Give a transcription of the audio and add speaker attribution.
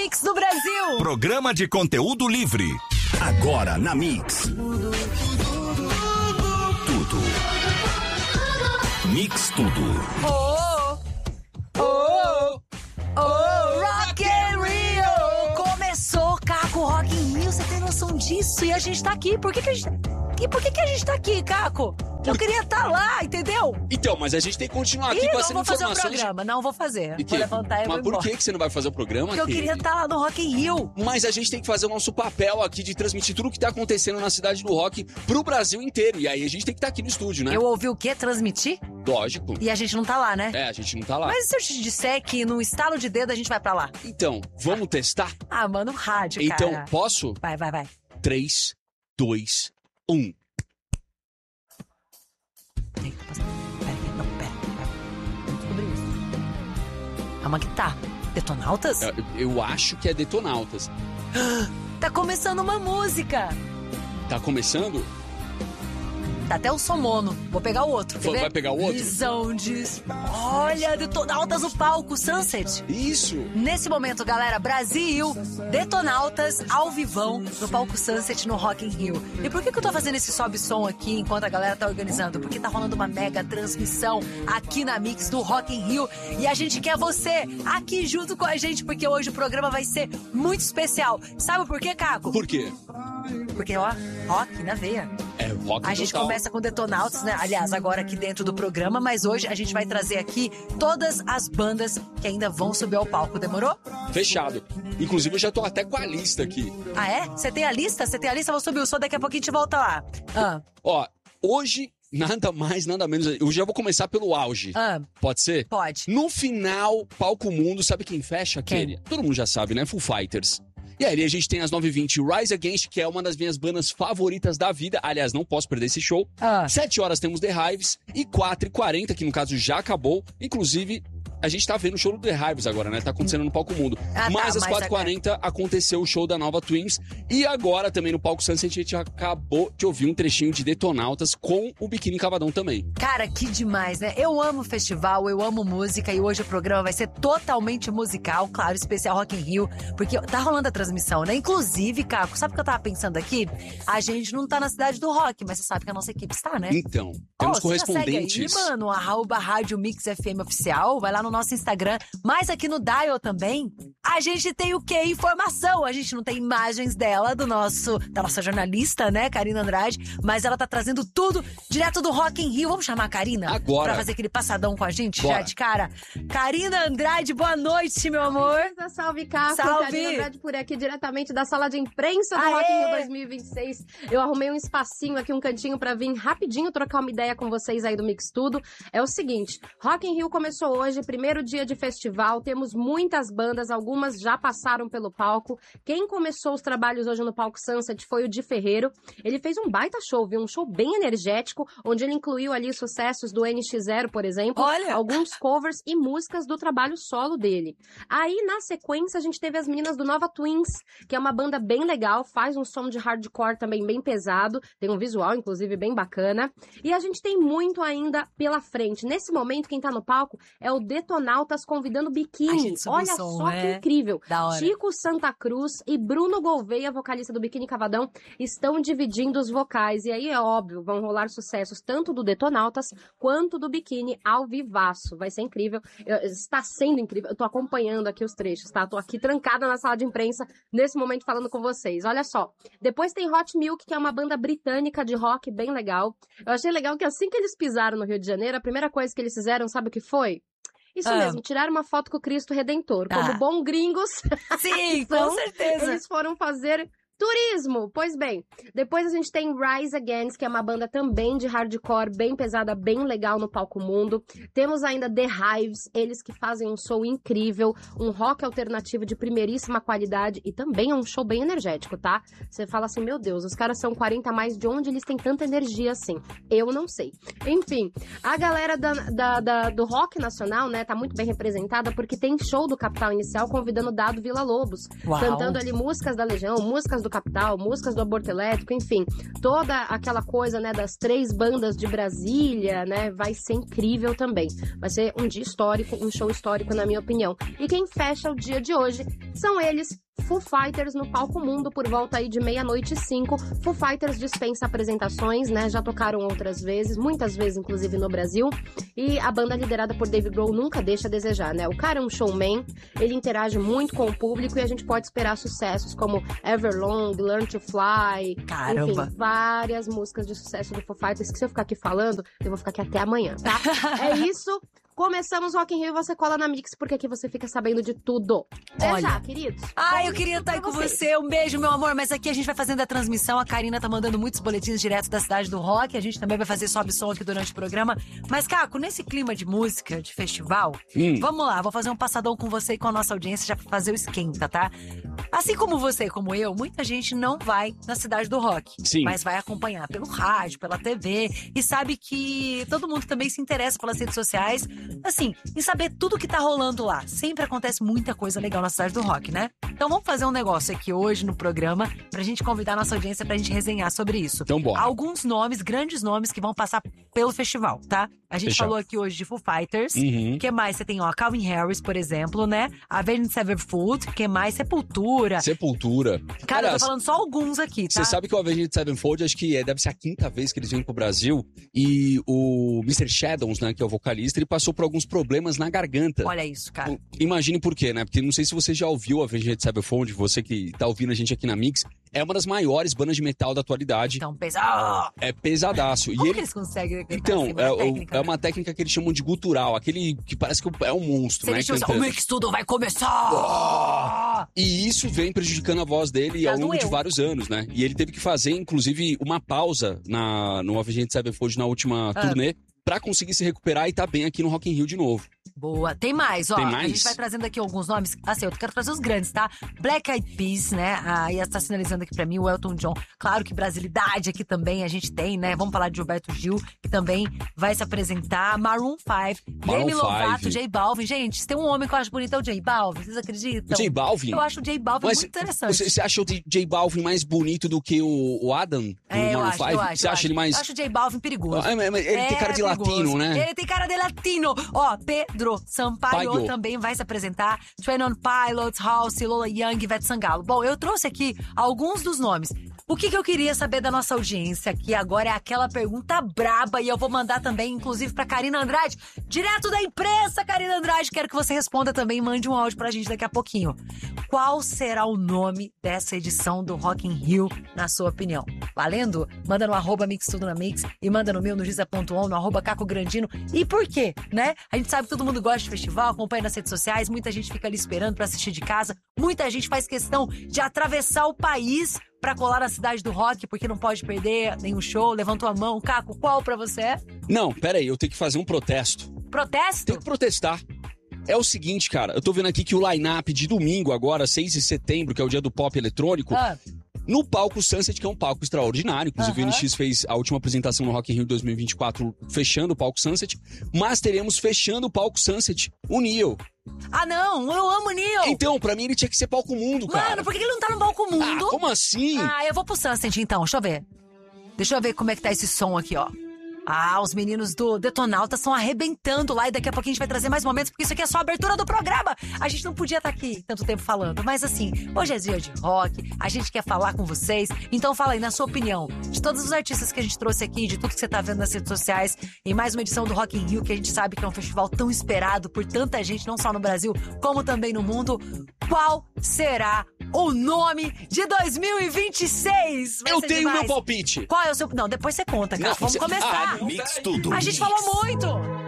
Speaker 1: Mix do Brasil.
Speaker 2: Programa de conteúdo livre. Agora na Mix. Tudo. Mix Tudo.
Speaker 1: Rock in Rio! Começou, Caco, Rock in Rio, você tem noção disso? E a gente tá aqui, por que a gente tá aqui, Caco? Eu queria estar lá, entendeu?
Speaker 3: Então, mas a gente tem que continuar aqui com essas informações.
Speaker 1: Não vou fazer o programa, não vou fazer. Vou levantar e vou
Speaker 3: embora. Mas por que você não vai fazer o programa?
Speaker 1: Porque eu queria estar lá no Rock in Rio.
Speaker 3: Mas a gente tem que fazer o nosso papel aqui de transmitir tudo o que tá acontecendo na cidade do rock pro Brasil inteiro. E aí a gente tem que estar aqui no estúdio, né?
Speaker 1: Eu ouvi o quê? Transmitir?
Speaker 3: Lógico.
Speaker 1: E a gente não tá lá, né?
Speaker 3: É, a gente não tá lá.
Speaker 1: Mas se eu te disser que no estalo de dedo a gente vai pra lá?
Speaker 3: Então, vamos testar?
Speaker 1: Ah, mano, rádio, cara.
Speaker 3: Então, posso?
Speaker 1: Vai.
Speaker 3: 3, 2, 1.
Speaker 1: Pera. Vamos descobrir isso. Calma que tá. Detonautas?
Speaker 3: Eu acho que é Detonautas.
Speaker 1: Tá começando uma música.
Speaker 3: Tá começando?
Speaker 1: Tá até o som mono. Vou pegar o outro, quer ver?
Speaker 3: Vai pegar o outro?
Speaker 1: Visão de... Olha, Detonautas no palco, Sunset.
Speaker 3: Isso.
Speaker 1: Nesse momento, galera, Brasil, Detonautas, ao vivão, no palco Sunset, no Rock in Rio. E por que eu tô fazendo esse sobe-som aqui enquanto a galera tá organizando? Porque tá rolando uma mega transmissão aqui na Mix do Rock in Rio. E a gente quer você aqui junto com a gente, porque hoje o programa vai ser muito especial. Sabe por quê, Caco?
Speaker 3: Por quê?
Speaker 1: Porque, ó, rock na veia.
Speaker 3: É rock
Speaker 1: A gente
Speaker 3: total.
Speaker 1: começa com Detonautas, né? Aliás, agora aqui dentro do programa, mas hoje a gente vai trazer aqui todas as bandas que ainda vão subir ao palco. Demorou?
Speaker 3: Fechado. Inclusive, eu já tô até com a lista aqui.
Speaker 1: Ah, é? Você tem a lista? Vou subir o som, daqui a pouquinho a gente volta lá.
Speaker 3: Ó, hoje, nada mais, nada menos... Eu já vou começar pelo auge. Pode ser?
Speaker 1: Pode.
Speaker 3: No final, Palco Mundo, sabe quem fecha aquele?
Speaker 1: Quem?
Speaker 3: Todo mundo já sabe, né? Foo Fighters. E aí a gente tem às 9h20 Rise Against, que é uma das minhas bandas favoritas da vida. Aliás, não posso perder esse show. 7 horas temos The Hives. E 4h40, que no caso já acabou. Inclusive, a gente tá vendo o show do The Hives agora, né? Tá acontecendo no Palco Mundo. Mas às 4h40 aconteceu o show da Nova Twins. E agora também no Palco Sunset a gente acabou de ouvir um trechinho de Detonautas com o Biquíni Cavadão também.
Speaker 1: Cara, que demais, né? Eu amo festival, eu amo música e hoje o programa vai ser totalmente musical, claro, especial Rock in Rio, porque tá rolando a transmissão, né? Inclusive, Caco, sabe o que eu tava pensando aqui? A gente não tá na cidade do rock, mas você sabe que a nossa equipe está, né?
Speaker 3: Então, temos correspondentes.
Speaker 1: Você já segue aí, mano, @Rádio Mix FM Oficial, vai lá no nosso Instagram, mas aqui no Dial também, a gente tem o quê? Informação. A gente não tem imagens dela, da nossa jornalista, né, Karina Andrade, mas ela tá trazendo tudo direto do Rock in Rio. Vamos chamar a Karina?
Speaker 3: Agora.
Speaker 1: Pra fazer aquele passadão com a gente?
Speaker 3: Bora.
Speaker 1: Já de cara. Karina Andrade, boa noite, meu amor.
Speaker 4: Salve, Caco.
Speaker 1: Salve.
Speaker 4: Karina Andrade por aqui, diretamente da sala de imprensa do Rock in Rio 2026. Eu arrumei um espacinho aqui, um cantinho pra vir rapidinho trocar uma ideia com vocês aí do Mix Tudo. É o seguinte, Rock in Rio começou hoje, primeiro dia de festival, temos muitas bandas, algumas já passaram pelo palco. Quem começou os trabalhos hoje no palco Sunset foi o Di Ferreiro. Ele fez um baita show, viu? Um show bem energético, onde ele incluiu ali sucessos do NX0, por exemplo.
Speaker 1: Olha!
Speaker 4: Alguns covers e músicas do trabalho solo dele. Aí, na sequência, a gente teve as meninas do Nova Twins, que é uma banda bem legal, faz um som de hardcore também bem pesado, tem um visual, inclusive, bem bacana. E a gente tem muito ainda pela frente. Nesse momento, quem tá no palco é o Detonautas convidando Biquíni. Olha
Speaker 1: som,
Speaker 4: só que incrível.
Speaker 1: Da hora.
Speaker 4: Chico Santa Cruz e Bruno Gouveia, vocalista do Biquíni Cavadão, estão dividindo os vocais. E aí, é óbvio, vão rolar sucessos tanto do Detonautas quanto do Biquíni ao vivaço. Vai ser incrível. Está sendo incrível. Eu tô acompanhando aqui os trechos, tá? Tô aqui trancada na sala de imprensa nesse momento falando com vocês. Olha só. Depois tem Hot Milk, que é uma banda britânica de rock bem legal. Eu achei legal que assim que eles pisaram no Rio de Janeiro, a primeira coisa que eles fizeram, sabe o que foi? Isso mesmo, tiraram uma foto com o Cristo Redentor. Como bom gringos.
Speaker 1: Sim,
Speaker 4: então,
Speaker 1: com certeza.
Speaker 4: Eles foram fazer turismo. Pois bem, depois a gente tem Rise Against, que é uma banda também de hardcore, bem pesada, bem legal no Palco Mundo. Temos ainda The Hives, eles que fazem um show incrível, um rock alternativo de primeiríssima qualidade e também é um show bem energético, tá? Você fala assim, meu Deus, os caras são 40 a mais, de onde eles têm tanta energia assim? Eu não sei. Enfim, a galera do rock nacional, né, tá muito bem representada porque tem show do Capital Inicial convidando Dado Villa-Lobos, cantando ali músicas da Legião, músicas do do Capital, músicas do Aborto Elétrico, enfim, toda aquela coisa, né, das 3 bandas de Brasília, né, vai ser incrível também. Vai ser um dia histórico, um show histórico, na minha opinião. E quem fecha o dia de hoje são eles, Foo Fighters, no Palco Mundo, por volta aí de 00:05. Foo Fighters dispensa apresentações, né? Já tocaram outras vezes, muitas vezes, inclusive, no Brasil. E a banda liderada por Dave Grohl nunca deixa a desejar, né? O cara é um showman, ele interage muito com o público e a gente pode esperar sucessos como Everlong, Learn to Fly.
Speaker 1: Caramba!
Speaker 4: Enfim, várias músicas de sucesso do Foo Fighters que se eu ficar aqui falando, eu vou ficar aqui até amanhã, tá? É isso. Começamos o Rock in Rio e você cola na Mix, porque aqui você fica sabendo de tudo. Até já, queridos.
Speaker 1: Eu queria estar aí com você. Um beijo, meu amor. Mas aqui a gente vai fazendo a transmissão. A Karina tá mandando muitos boletins direto da cidade do rock. A gente também vai fazer sobe som aqui durante o programa. Mas, Caco, nesse clima de música, de festival, vamos lá. Vou fazer um passadão com você e com a nossa audiência já pra fazer o esquenta, tá? Assim como você, como eu, muita gente não vai na cidade do rock.
Speaker 3: Sim.
Speaker 1: Mas vai acompanhar pelo rádio, pela TV. E sabe que todo mundo também se interessa pelas redes sociais. Assim, em saber tudo que tá rolando lá. Sempre acontece muita coisa legal na cidade do rock, né? Então vamos fazer um negócio aqui hoje no programa pra gente convidar a nossa audiência pra gente resenhar sobre isso.
Speaker 3: Então bora.
Speaker 1: Alguns nomes, grandes nomes que vão passar pelo festival, tá? A gente falou aqui hoje de Foo Fighters. Que mais? Você tem, Calvin Harris, por exemplo, né? Avenged Sevenfold. Que mais? Sepultura. Cara, eu tô falando só alguns aqui, tá?
Speaker 3: Você sabe que o Avenged Sevenfold, acho que deve ser a 5ª vez que eles vêm pro Brasil. E o Mr. Shadows, né, que é o vocalista, ele passou por alguns problemas na garganta.
Speaker 1: Olha isso, cara.
Speaker 3: Imagine por quê, né? Porque não sei se você já ouviu a Avenged Sevenfold, você que tá ouvindo a gente aqui na Mix, é uma das maiores bandas de metal da atualidade.
Speaker 1: Então, pesado.
Speaker 3: É pesadaço.
Speaker 1: Como que eles conseguem?
Speaker 3: Então, é uma técnica que eles chamam de gutural, aquele que parece que é um monstro, né?
Speaker 1: O Mix Tudo vai começar!
Speaker 3: E isso vem prejudicando a voz dele ao longo de vários anos, né? E ele teve que fazer, inclusive, uma pausa no Avenged Sevenfold na última turnê, pra conseguir se recuperar e tá bem aqui no Rock in Rio de novo.
Speaker 1: Boa. Tem mais, ó.
Speaker 3: Tem mais?
Speaker 1: A gente vai trazendo aqui alguns nomes. Assim, eu quero trazer os grandes, tá? Black Eyed Peas, né? Aí tá sinalizando aqui pra mim o Elton John. Claro que brasilidade aqui também a gente tem, né? Vamos falar de Gilberto Gil, que também vai se apresentar. Maroon 5, Demi Lovato, J Balvin. Gente, se tem um homem que eu acho bonito é o J Balvin. Vocês acreditam?
Speaker 3: J Balvin?
Speaker 1: Eu acho o J Balvin muito interessante.
Speaker 3: Você acha o J Balvin mais bonito do que o Adam?
Speaker 1: Eu acho.
Speaker 3: Você acha ele mais...
Speaker 1: Eu acho o J Balvin perigoso.
Speaker 3: Ele tem cara de latino, né?
Speaker 1: Ele tem cara de latino. Ó, Pedro Sampaio também vai se apresentar. 21 Pilots, Halsey, Lola Young, Ivete Sangalo. Bom, eu trouxe aqui alguns dos nomes. O que eu queria saber da nossa audiência aqui agora é aquela pergunta braba, e eu vou mandar também, inclusive, pra Karina Andrade, direto da imprensa. Karina Andrade, quero que você responda também, mande um áudio pra gente daqui a pouquinho. Qual será o nome dessa edição do Rock in Rio, na sua opinião? Valendo? Manda no @MixTudoNaMix e manda no meu, no Giza.on, no @CacoGrandino. E por quê, né? A gente sabe que todo mundo gosta de festival, acompanha nas redes sociais, muita gente fica ali esperando pra assistir de casa, muita gente faz questão de atravessar o país pra colar na cidade do rock, porque não pode perder nenhum show. Levantou a mão. Caco, qual pra você é?
Speaker 3: Não, peraí, eu tenho que fazer um protesto.
Speaker 1: Protesto?
Speaker 3: Tem que protestar. É o seguinte, cara, eu tô vendo aqui que o line-up de domingo agora, 6 de setembro, que é o dia do pop eletrônico, no palco Sunset, que é um palco extraordinário. Inclusive, o NX fez a última apresentação no Rock in Rio 2024 fechando o palco Sunset. Mas teremos fechando o palco Sunset o Neil.
Speaker 1: Ah, não! Eu amo o Neil!
Speaker 3: Então, pra mim ele tinha que ser palco mundo, cara.
Speaker 1: Mano, por que ele não tá no palco mundo?
Speaker 3: Ah, como assim?
Speaker 1: Eu vou pro Sunset então, deixa eu ver. Deixa eu ver como é que tá esse som aqui, ó. Os meninos do Detonautas estão arrebentando lá e daqui a pouquinho a gente vai trazer mais momentos, porque isso aqui é só a abertura do programa. A gente não podia estar aqui tanto tempo falando, mas assim, hoje é dia de rock, a gente quer falar com vocês, então fala aí, na sua opinião, de todos os artistas que a gente trouxe aqui, de tudo que você tá vendo nas redes sociais, em mais uma edição do Rock in Rio, que a gente sabe que é um festival tão esperado por tanta gente, não só no Brasil, como também no mundo. Qual será o nome de 2026?
Speaker 3: Eu tenho meu palpite.
Speaker 1: Qual é o seu... Não, depois você conta, cara. Vamos começar.
Speaker 2: Mix Tudo.
Speaker 1: A gente falou muito.